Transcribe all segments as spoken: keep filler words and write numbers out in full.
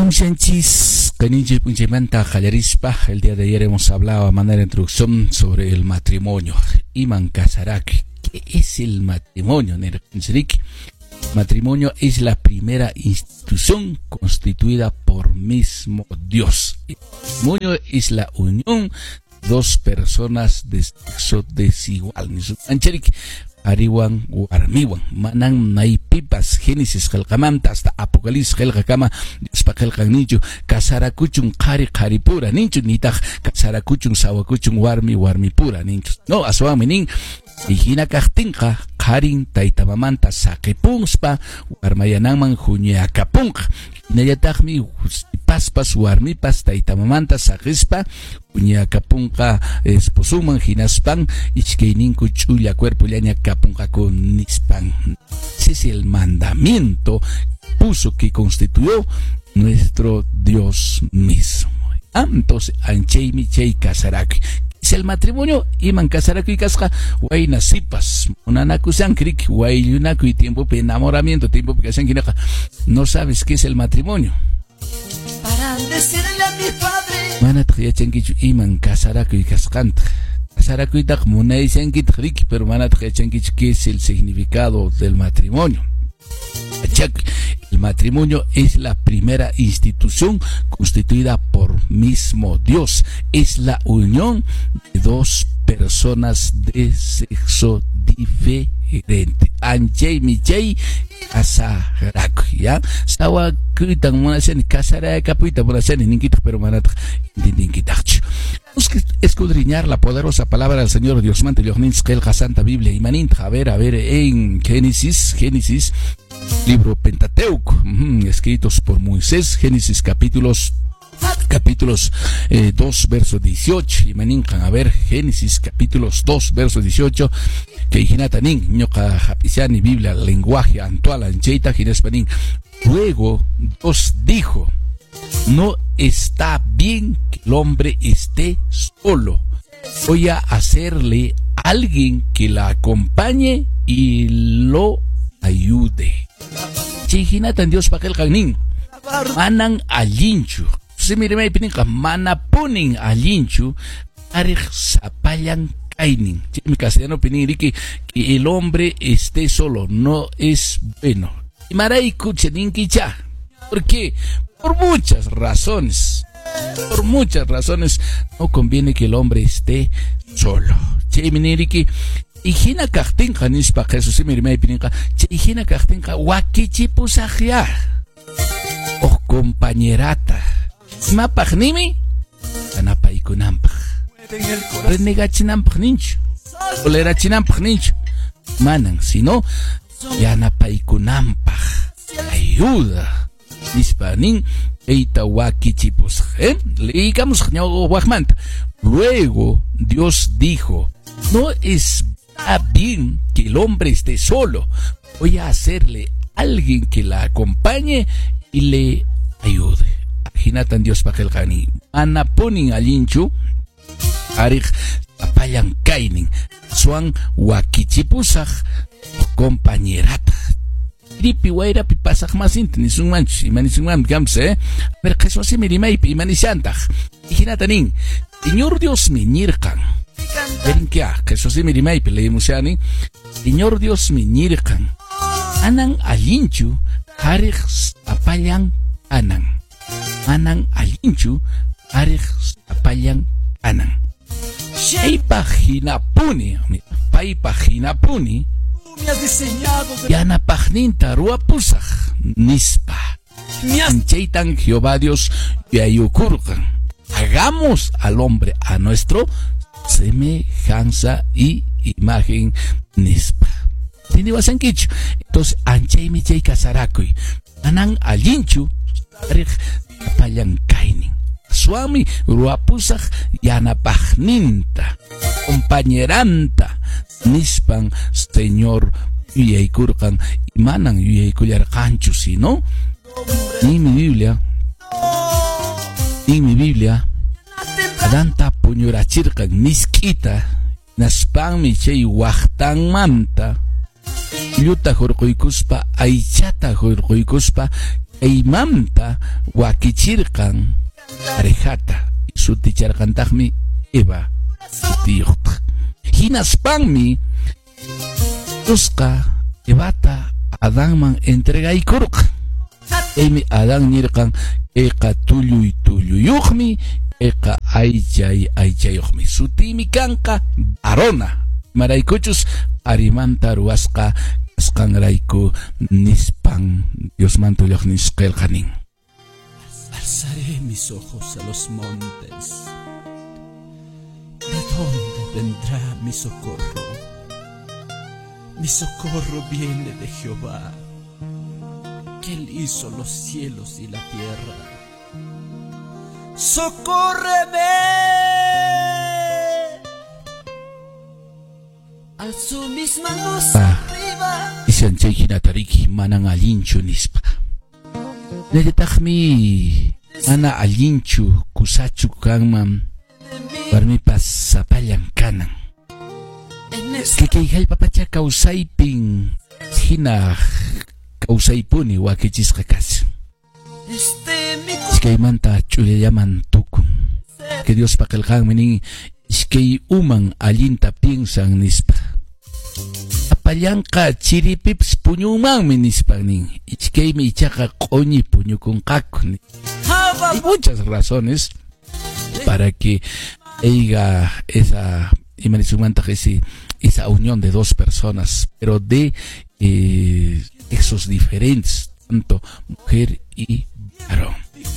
Amshanchis, Caninche Punchemanta, Jalarispa. El día de ayer hemos hablado a manera de introducción sobre el matrimonio. Iman Casaraki. ¿Qué es el matrimonio? Matrimonio es la primera institución constituida por mismo Dios. El matrimonio es la unión de dos personas de sexo desigual. Ariwan Warmiwan, Manan Naipipas, Génesis Helgamanta, hasta Apocalipsis Helgakama, Spakhelgan Nicho, Casaracuchun Kari Karipura, Nincho Nitach, Casaracuchun Sawacuchun Warmi Warmipura, Nincho. No, Aswaminin, Hijina Kachtinka, Karin Taitamamanta, Sakepungspa, Warmayanaman, Juñacapunk, Nayatachmi, Paspas, Warmipas, Taitamamanta, Sakispa, Juñacapunka, Esposuman, Jinaspan, Ichkeininku Chuya, Cuerpo Llaña Capunka con Nispan. Ese es el mandamiento que puso, que constituyó nuestro Dios mismo. Ah, entonces, Anchei Michei Casaraki. Es el matrimonio, Iman Casaraki Casca, Guay Nasipas, Unanakusan Krik, Guay Yunaku y tiempo de enamoramiento, tiempo de que no sabes qué es el matrimonio. Para decirle a mi padre, Manat Yachankichu Iman Casaraki Cascant. Casaraki Tak Munay Sankit Krik, pero Manat Yachankichu, ¿qué es el significado del matrimonio? El matrimonio es la primera institución constituida por mismo Dios. Es la unión de dos personas de sexo diferente. Anjay Mijay Casaraku, ¿ya? Sawa Kuitan Monasen Casaraca Puita Monasen en Ninkit, pero Manat Ninkitach. Tenemos que escudriñar la poderosa palabra del Señor Dios Mante, la Santa Biblia y Manint. A ver, a ver, en Génesis, Génesis. Libro Pentateuco, uh, escritos por Moisés, Génesis capítulos capítulos eh, dos versos dieciocho, y manincan a ver Génesis capítulos dos versos dieciocho, que hinatanin ñoca japisiani Biblia lenguaje actual ancheita hinespanin. Luego Dios dijo: no está bien que el hombre esté solo, voy a hacerle alguien que la acompañe y lo ayude. Chihinatan Dios pakel kanin manan alinchu. Se mire me pininka manapunin alinchu arich sapayan kainin. Mi castellano pinin que el hombre esté solo no es bueno. Y maray kucheninki cha. ¿Por qué? Por muchas razones. Por muchas razones no conviene que el hombre esté solo. Che miniriki Ijina Kachtinka nispa Jesús y Mirimay Pininka, Ijina Kachtinka, Wakichipusajia, o compañerata, Mapagnimi, Anapaikunampa, Renegachinampach ninch, Olerachinampach ninch, Manan, si no, Yanapaikunampa, ayuda, Nispanin, Eita Wakichipus, ¿eh? Leigamos Wachmanta. Luego Dios dijo: no es bien que el hombre esté solo, voy a hacerle alguien que la acompañe y le ayude. Ajinatan Dios pakel kani anaponin alinchu arich apayan kainin suan wakichipusaj compañerata ripi waira pi pasaj más intini sun manch y manisun man gamse ver que eso se me rimay y manisantaj ajinatanin Señor Dios me nirkan. Ven que ah, que eso sí me rimay, leímos ya ni. Señor Dios me nirkan. Anan alinchu, harich apayan anan. Anan alinchu, harich apayan anan. Pay pagina puni, pay pagina puni. Yana pagninta ruapusaj nispa. Ancheitan Jehová Dios y ayukurkan. Hagamos al hombre a nuestro semejanza y imagen nispa. ¿Tiene basanquicho? Entonces, Anchei Michei Casarakui, Anan Alinchu, Apayan Kainin, Swami Ruapusaj Yanapagninta, compañeranta, Nispan, Señor Yeikurkan, Imanan Yeikuyarkanchu, si no, ni mi Biblia. En mi Biblia, Adanta puñurachirkan niskita, naspan mi chay wachtan manta, yuta jorkoikuspa, aichata jorkoikuspa, Eimanta wakichirkan parejata suticharkantaqmi Eva sutiyuqta. Hinaspanmi Diosqa Evata Adánman entregaykurqa. Emi Adán nirqan eqa tulluy tulluyuqmi, eqa aychay aychayuqmi. Sutimi kanqa varona. Maraykuchus arimanta ruwasqa kasqanrayku nispan Diosmanto llaqnisqelqanin. Alzaré mis ojos a los montes. ¿De dónde vendrá mi socorro? Mi socorro viene de Jehová, que Él hizo los cielos y la tierra. ¡Socórreme! Alzo mis manos Ah, arriba. isanchey hinatariki manan allinchu nispa. Lelitaqmi mana allinchu kusachu kanman warmipas sapallan kanan. En esta Kikay hallpapacha kawsaypin hina kawsaypuni wakichisqa kasi. este mi Iskaymanta ch'ullallaman tukun. Que Dios paqilqanmi nin iskay uman allinta piensan nispa. Apallanqa chiripips puñunmanmi nispa nin. Iskaymi ichaqa q'uñi puñukunqaku. Hay muchas razones para que haya esa ese, esa unión de dos personas, pero de eh, sexos diferentes, tanto mujer y varón.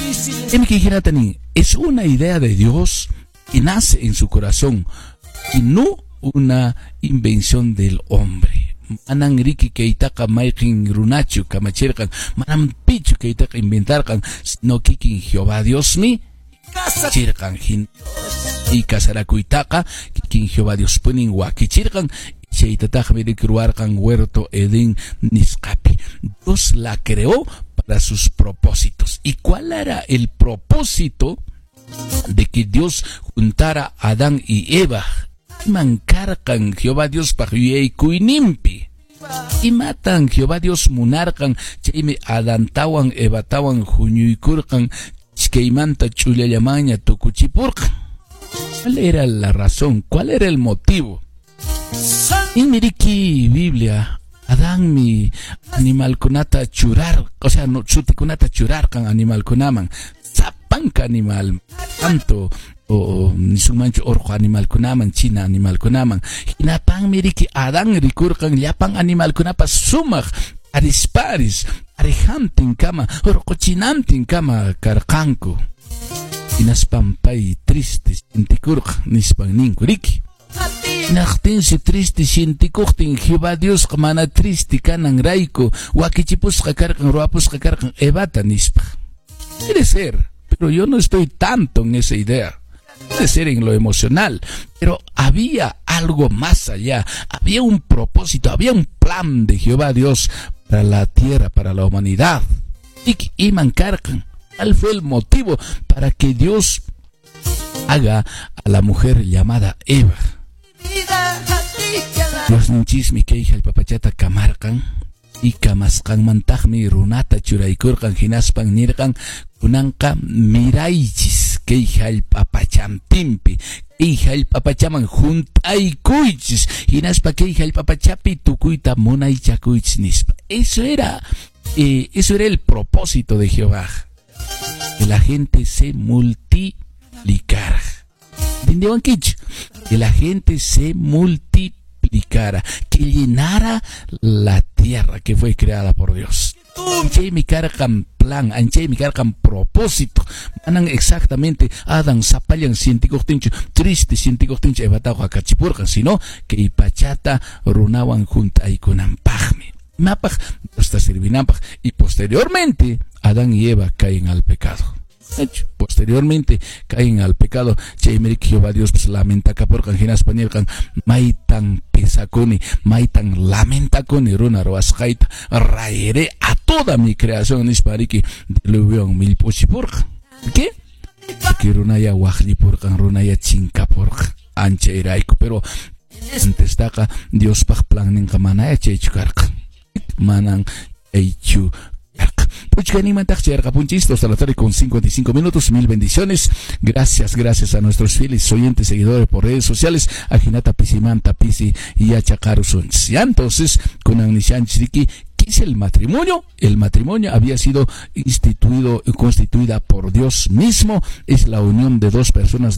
Es una idea de Dios que nace en su corazón y no una invención del hombre. Manan riki que itaca maikin runachu kamachirkan, manan pichu que itaca inventarkan, no kikin Jehová Dios mi chirkan hin y casarakuitaca kikin Jehová Dios punin wakichirkan cheitataq mirikruarkan huerto Edén nisqapi. Dios la creó para sus propósitos. ¿Y cuál era el propósito de que Dios juntara a Adán y Eva? Mancarkan Jehová Dios pajuyei kuinimpi. Y matan Jehová Dios munarkan chaymi Adán tawan Eva tawan huñuykurkan chkaymanta chullayamaña tukuchipurkan. ¿Cuál era la razón? ¿Cuál era el motivo? En Miriki Biblia Adán mi animal kunata churar, o sea, no chutikunata churar kan animal kunaman. Zapanka animal, tanto o ni sumancho orjo animal kunaman, china animal kunaman. Hinapan miriki Adán rikurkan llapan animal kunapa sumaq arisparis, arihantin kama, orqochinantin kama karqanku. Hinaspampay triste sintikurqa nispan ninkuriki. Naqtinsi triste sintikuktin Jehová Dios mana triste kanan rayku wakichipusqa karqan ruapusqa karqan Evata nispa. Puede ser, pero yo no estoy tanto en esa idea. Puede ser en lo emocional, pero había algo más allá, había un propósito, había un plan de Jehová Dios para la tierra, para la humanidad. Y iman karqan. ¿Cuál fue el motivo para que Dios haga a la mujer llamada Eva? Dios ninchismi que hija el papachata kamarkan y kamaskan mantajmi runata churaykurkan hinaspan nirkan kunanka miraychis que hija el papachantimpi que hija el papachaman juntaykuychis hinaspa que hija el papachapi tukuita monaychakuychis nispa. Eso era eh, eso era el propósito de Jehová, que la gente se multiplicara. ¿Entendieron, Kich? Que la gente se multiplicara, que llenara la tierra que fue creada por Dios. Anche mi cargan plan, anche mi cargan propósito. Manan exactamente Adán sapallan científicos tincho, triste científicos tincho evatao akachipurkan, sino que ipachata runawan junta y con ampajme. Mapaj hasta servinampaj y posteriormente Adán y Eva caen al pecado. Posteriormente caen al pecado. Chaymerik Jehová Dios pues lamenta kaporkan hinas panirkan maitan pesaconi, maitan lamenta con runa roasjaita raeré a toda mi creación nispariki diluvión mil pochipurkan. ¿Qué? Que runa ya wajlipurkan, runa ya chinkapurkan ancha iraiko, pero antes daca Dios paj plan ninka manaya chaychukarkan manan eichu. hasta la tarde con cincuenta y cinco minutos. Mil bendiciones. Gracias, gracias a nuestros fieles oyentes, seguidores por redes sociales. A Jinata Pisimanta Pisi y a Chacaru Sons. Ya entonces, con Agnishan Chiriki, ¿qué es el matrimonio? El matrimonio había sido instituido, constituida por Dios mismo. Es la unión de dos personas